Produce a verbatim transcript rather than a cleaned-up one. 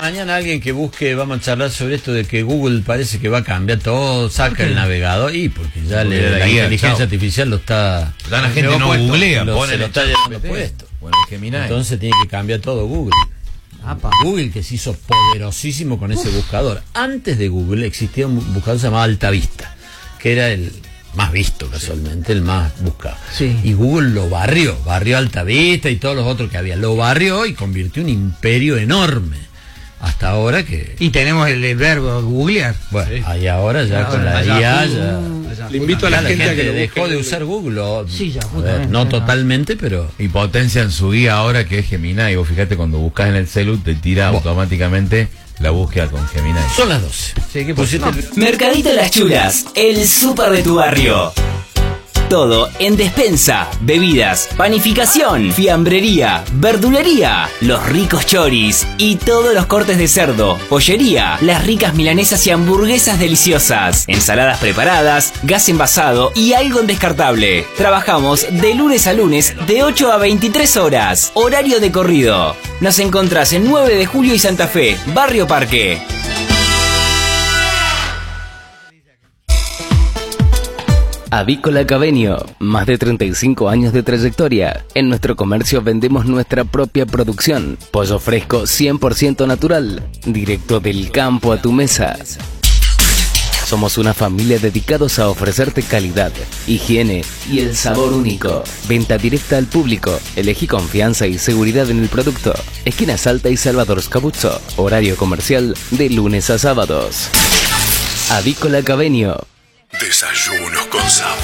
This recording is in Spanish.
mañana alguien que busque, vamos a charlar sobre esto de que Google parece que va a cambiar todo, saca el navegador, y porque ya porque le, la, la inteligencia chao. artificial lo está... Ya la gente no puesto, googlea, lo, pone se lo está llevando puesto. Bueno, Gemini. Entonces tiene que cambiar todo Google. Apa. Google, que se hizo poderosísimo con ese Uf. buscador. Antes de Google existía un buscador llamado AltaVista, que era el más visto casualmente, el más buscado. Sí. Y Google lo barrió, barrió AltaVista y todos los otros que había. Lo barrió y convirtió un imperio enorme. Hasta ahora que... Y tenemos el, el verbo googlear. Bueno, sí. ahí ahora ya ahora, con la I A ya... Le invito a la, la gente, gente a que dejó de usar Google. O, sí, ya, ver, no totalmente, pero... Y potencian su guía ahora que es Gemini. Y vos fíjate, cuando buscas en el celu te tira Bo. automáticamente la búsqueda con Gemini. Son las doce. Sí, ¿qué pusiste? No. Mercadito Las Chulas, el súper de tu barrio. Todo en despensa, bebidas, panificación, fiambrería, verdulería, los ricos choris y todos los cortes de cerdo, pollería, las ricas milanesas y hamburguesas deliciosas, ensaladas preparadas, gas envasado y algo en descartable. Trabajamos de lunes a lunes de ocho a veintitrés horas, horario de corrido. Nos encontrás en nueve de julio y Santa Fe, Barrio Parque. Avícola Cabenio, más de treinta y cinco años de trayectoria. En nuestro comercio vendemos nuestra propia producción. Pollo fresco cien por ciento natural, directo del campo a tu mesa. Somos una familia dedicados a ofrecerte calidad, higiene y el sabor único. Venta directa al público. Elegí confianza y seguridad en el producto. Esquina Salta y Salvador Scabuzzo. Horario comercial de lunes a sábados. Avícola Cabenio. Desayunos con sabor.